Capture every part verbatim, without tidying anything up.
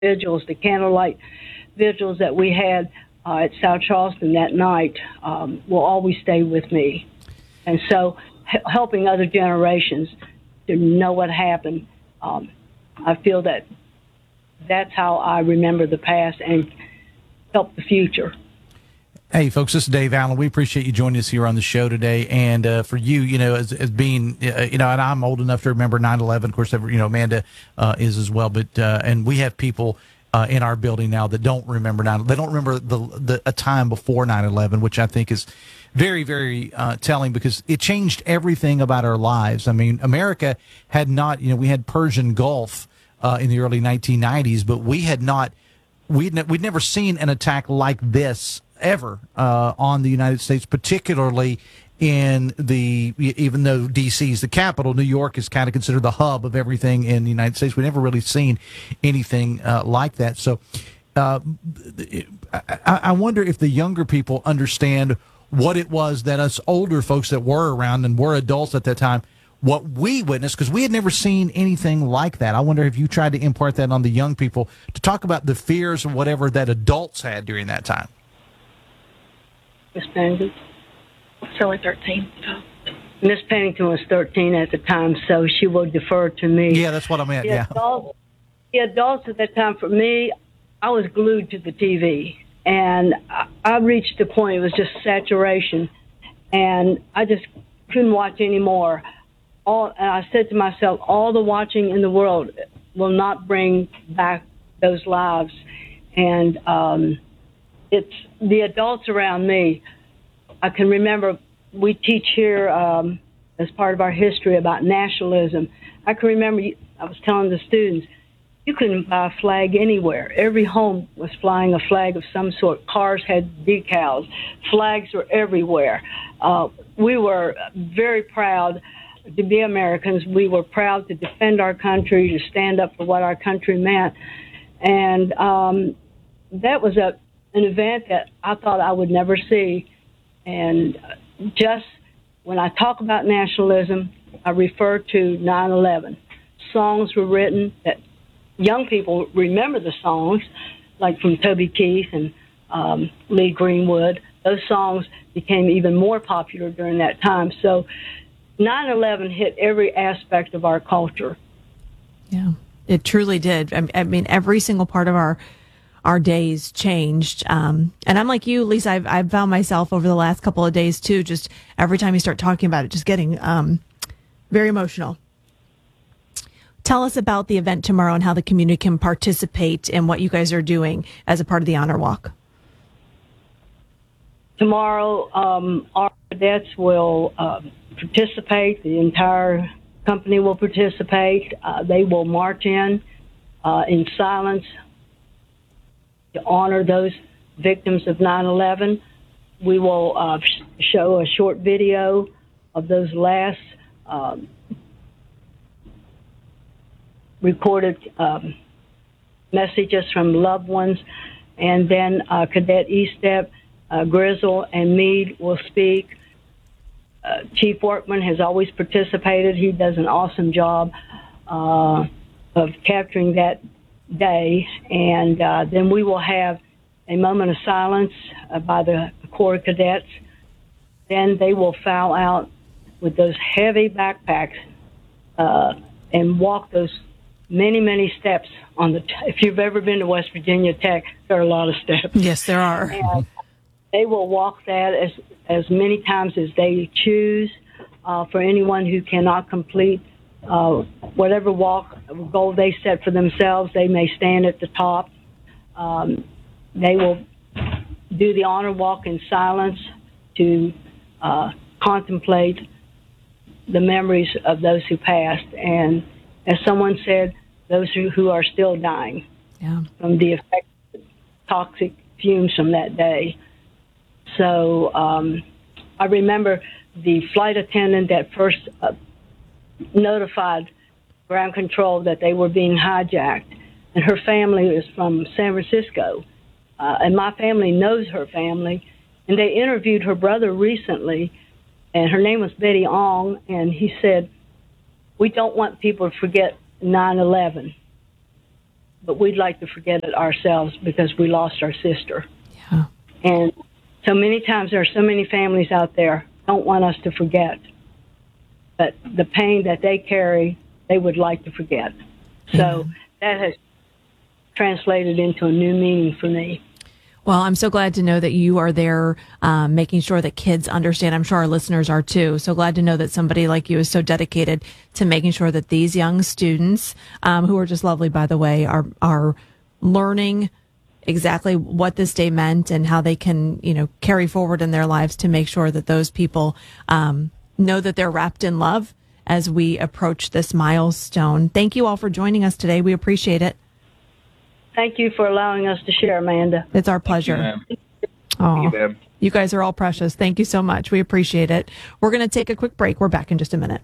vigils, the candlelight vigils that we had uh, at South Charleston that night um, will always stay with me. And so h- helping other generations to know what happened, um, I feel that that's how I remember the past and help the future. Hey, folks, this is Dave Allen. We appreciate you joining us here on the show today. And uh, for you, you know, as, as being, uh, you know, and I'm old enough to remember nine eleven. Of course, you know, Amanda uh, is as well. But uh, and we have people uh, in our building now that don't remember nine. They don't remember the, the a time before nine eleven, which I think is very, very uh, telling because it changed everything about our lives. I mean, America had not, you know, we had Persian Gulf uh, in the early nineteen nineties, but we had not, we'd, ne- we'd never seen an attack like this ever uh, on the United States, particularly in the, even though D C is the capital, New York is kind of considered the hub of everything in the United States. We've never really seen anything uh, like that. So uh, I, I wonder if the younger people understand what it was that us older folks that were around and were adults at that time, what we witnessed, because we had never seen anything like that. I wonder if you tried to impart that on the young people to talk about the fears and whatever that adults had during that time. Miss Pennington? It's only thirteen. Oh. Miss Pennington was thirteen at the time, so she will defer to me. Yeah, that's what I meant, the yeah. Adults, the adults at that time, for me, I was glued to the T V. And I, I reached the point, it was just saturation. And I just couldn't watch anymore. All, and I said to myself, all the watching in the world will not bring back those lives. And um, it's the adults around me. I can remember we teach here um, as part of our history about nationalism. I can remember I was telling the students, you couldn't buy a flag anywhere. Every home was flying a flag of some sort. Cars had decals. Flags were everywhere. Uh, we were very proud to be Americans. We were proud to defend our country, to stand up for what our country meant. And um, that was a an event that I thought I would never see. And just when I talk about nationalism, I refer to nine eleven. Songs were written that young people remember the songs, like from Toby Keith and um, Lee Greenwood. Those songs became even more popular during that time. So nine eleven hit every aspect of our culture. Yeah, it truly did. I, I mean, every single part of our our days changed. Um, and I'm like you, Lisa, I've, I've found myself over the last couple of days, too, just every time you start talking about it, just getting um, very emotional. Tell us about the event tomorrow and how the community can participate in what you guys are doing as a part of the Honor Walk. Tomorrow, um, our cadets will uh, participate. The entire company will participate. Uh, they will march in uh, in silence to honor those victims of nine eleven. We will uh, sh- show a short video of those last um, recorded um, messages from loved ones. And then uh, Cadet Estep, uh, Grizzle, and Meade will speak. Uh, Chief Workman has always participated. He does an awesome job uh, of capturing that day. And uh, then we will have a moment of silence uh, by the Corps of Cadets. Then they will file out with those heavy backpacks uh, and walk those many, many steps on the. T- if you've ever been to West Virginia Tech, there are a lot of steps. Yes, there are. And they will walk that as as many times as they choose. Uh, for anyone who cannot complete uh, whatever walk goal they set for themselves, they may stand at the top. Um, they will do the honor walk in silence to uh, contemplate the memories of those who passed. And as someone said, those who, who are still dying yeah. from the effect of toxic fumes from that day. So um, I remember the flight attendant that first uh, notified ground control that they were being hijacked. And her family is from San Francisco. Uh, and my family knows her family. And they interviewed her brother recently, and her name was Betty Ong, and he said, we don't want people to forget nine eleven. but we'd like to forget it ourselves because we lost our sister. Yeah. And so many times there are so many families out there don't want us to forget. But the pain that they carry, they would like to forget. So mm-hmm. that has translated into a new meaning for me. Well, I'm so glad to know that you are there, um, making sure that kids understand. I'm sure our listeners are too. So glad to know that somebody like you is so dedicated to making sure that these young students, um, who are just lovely, by the way, are, are learning exactly what this day meant and how they can, you know, carry forward in their lives to make sure that those people, um, know that they're wrapped in love as we approach this milestone. Thank you all for joining us today. We appreciate it. Thank you for allowing us to share, Amanda. It's our pleasure. Oh, you, you guys are all precious. Thank you so much. We appreciate it. We're going to take a quick break. We're back in just a minute.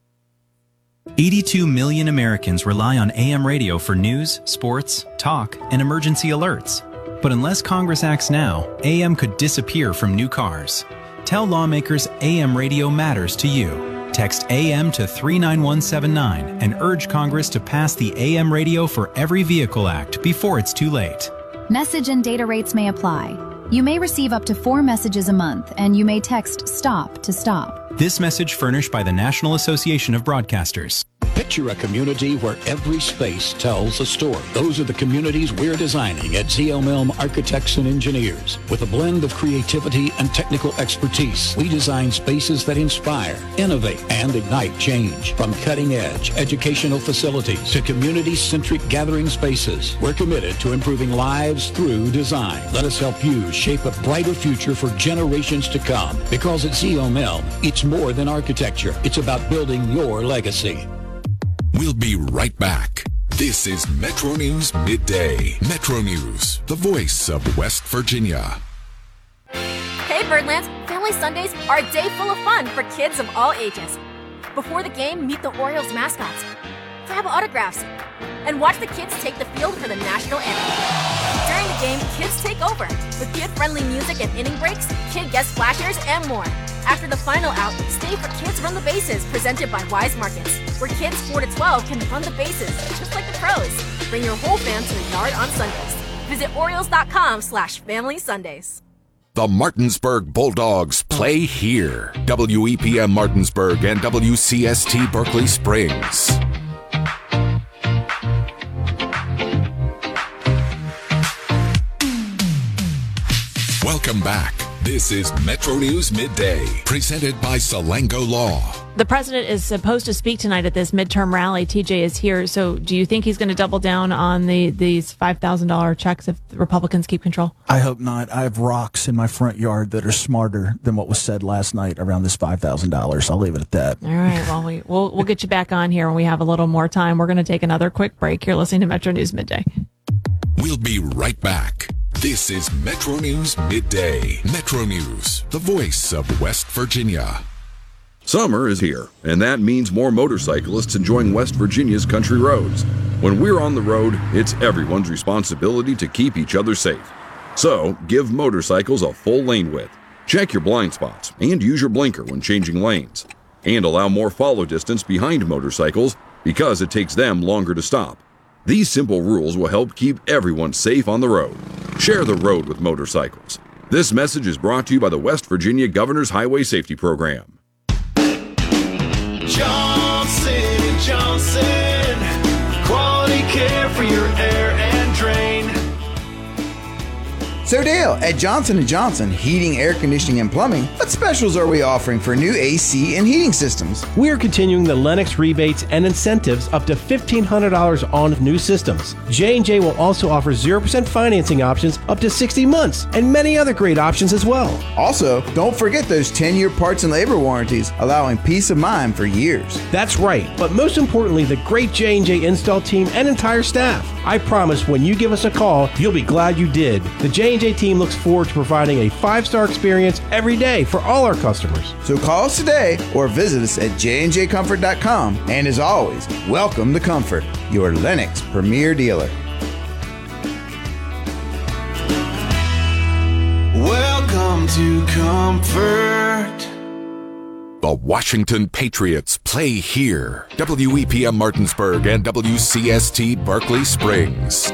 eighty-two million Americans rely on A M radio for news, sports, talk, and emergency alerts. But unless Congress acts now, A M could disappear from new cars. Tell lawmakers A M radio matters to you. Text A M to three nine one seven nine and urge Congress to pass the A M Radio for Every Vehicle Act before it's too late. Message and data rates may apply. You may receive up to four messages a month, and you may text STOP to stop. This message furnished by the National Association of Broadcasters. Picture a community where every space tells a story. Those are the communities we're designing at Z L M Elm Architects and Engineers. With a blend of creativity and technical expertise, we design spaces that inspire, innovate, and ignite change. From cutting-edge educational facilities to community-centric gathering spaces, we're committed to improving lives through design. Let us help you shape a brighter future for generations to come. Because at Z L M Elm, it's more than architecture. It's about building your legacy. We'll be right back. This is Metro News Midday. Metro News, the voice of West Virginia. Hey Birdlands, Family Sundays are a day full of fun for kids of all ages. Before the game, meet the Orioles mascots, grab autographs, and watch the kids take the field for the national anthem. During the game, kids take over with kid-friendly music and inning breaks, kid guest splashers, and more. After the final out, stay for Kids Run the Bases, presented by Wise Markets, where kids four to twelve can run the bases, just like the pros. Bring your whole fam to the yard on Sundays. Visit Orioles.com slash Family Sundays. The Martinsburg Bulldogs play here. W E P M Martinsburg and W C S T Berkeley Springs. Welcome back. This is Metro News Midday, presented by Salango Law. The president is supposed to speak tonight at this midterm rally. T J is here. So do you think he's going to double down on the these five thousand dollars checks if the Republicans keep control? I hope not. I have rocks in my front yard that are smarter than what was said last night around this five thousand dollars. I'll leave it at that. All right. Well, we, we'll, we'll get you back on here when we have a little more time. We're going to take another quick break. You're listening to Metro News Midday. We'll be right back. This is Metro News Midday. Metro News, the voice of West Virginia. Summer is here, and that means more motorcyclists enjoying West Virginia's country roads. When we're on the road, it's everyone's responsibility to keep each other safe. So, give motorcycles a full lane width. Check your blind spots and use your blinker when changing lanes. And allow more follow distance behind motorcycles because it takes them longer to stop. These simple rules will help keep everyone safe on the road. Share the road with motorcycles. This message is brought to you by the West Virginia Governor's Highway Safety Program. Johnson and Johnson, quality care for your air and drain. So Dale, at Johnson and Johnson Heating, Air Conditioning, and Plumbing, what specials are we offering for new A C and heating systems? We are continuing the Lennox rebates and incentives up to fifteen hundred dollars on new systems. J and J will also offer zero percent financing options up to sixty months and many other great options as well. Also, don't forget those ten-year parts and labor warranties, allowing peace of mind for years. That's right, but most importantly, the great J and J install team and entire staff. I promise when you give us a call, you'll be glad you did. The J and J team looks forward to providing a five-star experience every day for all our customers. So call us today or visit us at j and j comfort dot com. And as always, welcome to Comfort, your Lennox premier dealer. Welcome to Comfort. The Washington Patriots play play here. W E P M Martinsburg and W C S T Berkeley Springs.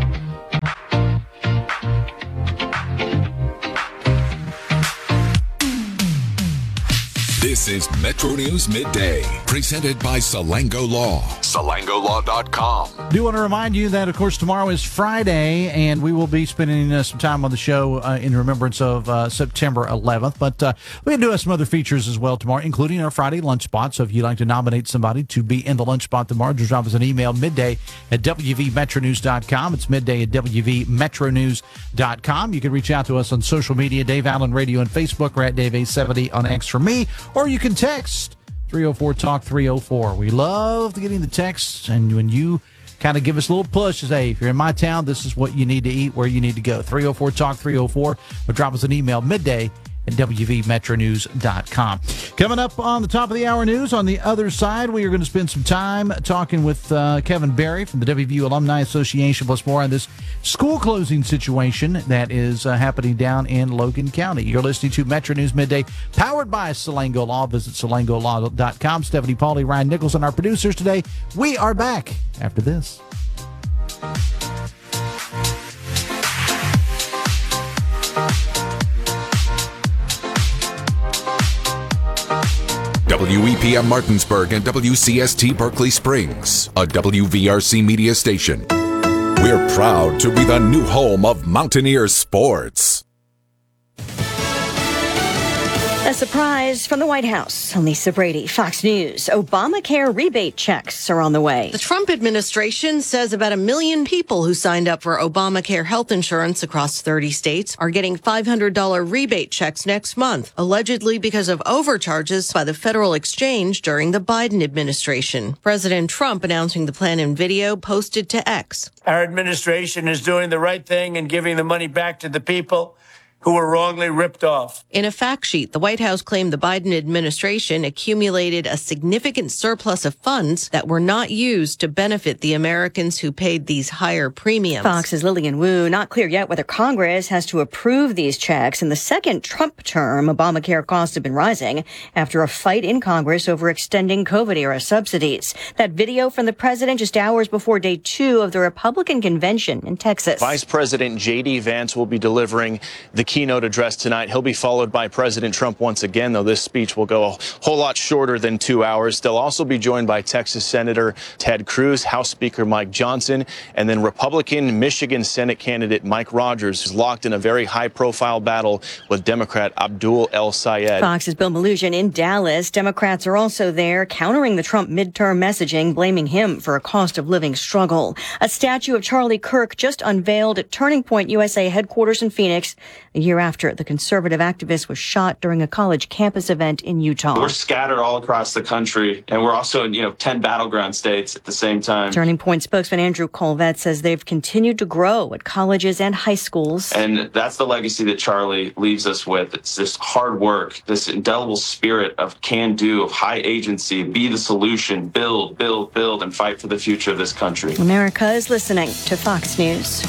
This is Metro News Midday, presented by Salango Law. Salango Law dot com. Do want to remind you that, of course, tomorrow is Friday, and we will be spending uh, some time on the show uh, in remembrance of uh, September eleventh. But uh, we do have some other features as well tomorrow, including our Friday lunch spot. So if you'd like to nominate somebody to be in the lunch spot tomorrow, just drop us an email midday at W V Metro News dot com. It's midday at W V Metro News dot com. You can reach out to us on social media, Dave Allen Radio on Facebook, or at Dave A seventy on X for me, or you can text three oh four talk three oh four. We love getting the texts, and when you kind of give us a little push, say, if you're in my town, this is what you need to eat, where you need to go. three oh four talk three oh four, or drop us an email midday at W V Metro News dot com. Coming up on the top of the hour news, on the other side, we are going to spend some time talking with uh, Kevin Barry from the W V U Alumni Association, plus more on this school closing situation that is uh, happening down in Logan County. You're listening to Metro News Midday, powered by Salango Law. Visit Salango Law dot com. Stephanie Pauly, Ryan Nicholson, our producers today. We are back after this. W E P M Martinsburg and W C S T Berkeley Springs, a W V R C media station. We're proud to be the new home of Mountaineer sports. A surprise from the White House. Lisa Brady, Fox News. Obamacare rebate checks are on the way. The Trump administration says about a million people who signed up for Obamacare health insurance across thirty states are getting five hundred dollars rebate checks next month, allegedly because of overcharges by the Federal Exchange during the Biden administration. President Trump announcing the plan in video posted to X. Our administration is doing the right thing and giving the money back to the people who were wrongly ripped off. In a fact sheet, the White House claimed the Biden administration accumulated a significant surplus of funds that were not used to benefit the Americans who paid these higher premiums. Fox's Lillian Wu, not clear yet whether Congress has to approve these checks. In the second Trump term, Obamacare costs have been rising after a fight in Congress over extending COVID-era subsidies. That video from the president just hours before day two of the Republican convention in Texas. Vice President J D Vance will be delivering the keynote address tonight. He'll be followed by President Trump once again, though this speech will go a whole lot shorter than two hours. They'll also be joined by Texas Senator Ted Cruz, House Speaker Mike Johnson, and then Republican Michigan Senate candidate Mike Rogers, who's locked in a very high-profile battle with Democrat Abdul El Sayed. Fox's Bill Malugin in Dallas. Democrats are also there countering the Trump midterm messaging, blaming him for a cost of living struggle. A statue of Charlie Kirk just unveiled at Turning Point U S A headquarters in Phoenix, a year after the conservative activist was shot during a college campus event in Utah. We're scattered all across the country, and we're also in, you know, ten battleground states at the same time. Turning Point spokesman Andrew Colvett says they've continued to grow at colleges and high schools. And that's the legacy that Charlie leaves us with. It's this hard work, this indelible spirit of can-do, of high agency, be the solution, build, build, build, and fight for the future of this country. America is listening to Fox News.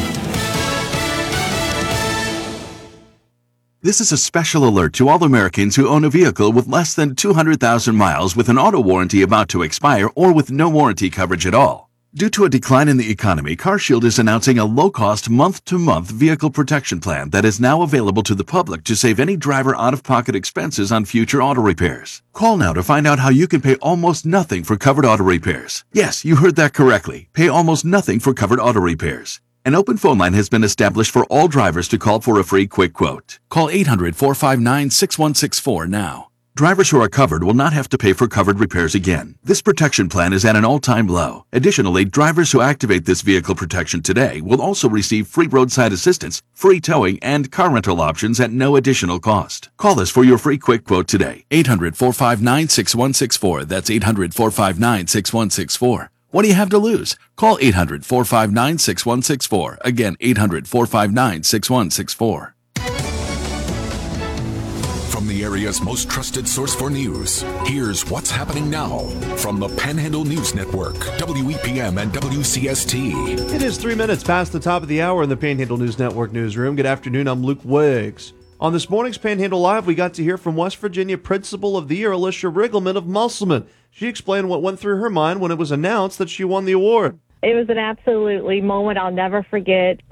This is a special alert to all Americans who own a vehicle with less than two hundred thousand miles with an auto warranty about to expire or with no warranty coverage at all. Due to a decline in the economy, CarShield is announcing a low-cost month-to-month vehicle protection plan that is now available to the public to save any driver out-of-pocket expenses on future auto repairs. Call now to find out how you can pay almost nothing for covered auto repairs. Yes, you heard that correctly. Pay almost nothing for covered auto repairs. An open phone line has been established for all drivers to call for a free quick quote. Call eight hundred, four five nine, six one six four now. Drivers who are covered will not have to pay for covered repairs again. This protection plan is at an all-time low. Additionally, drivers who activate this vehicle protection today will also receive free roadside assistance, free towing, and car rental options at no additional cost. Call us for your free quick quote today. eight hundred, four five nine, six one six four. That's eight hundred, four five nine, six one six four. What do you have to lose? Call eight hundred, four five nine, six one six four. Again, eight hundred, four five nine, six one six four. From the area's most trusted source for news, here's what's happening now from the Panhandle News Network, W E P M and W C S T. It is three minutes past the top of the hour in the Panhandle News Network newsroom. Good afternoon, I'm Luke Wiggs. On this morning's Panhandle Live, we got to hear from West Virginia Principal of the Year, Alicia Riggleman of Musselman. She explained what went through her mind when it was announced that she won the award. It was an absolutely moment I'll never forget.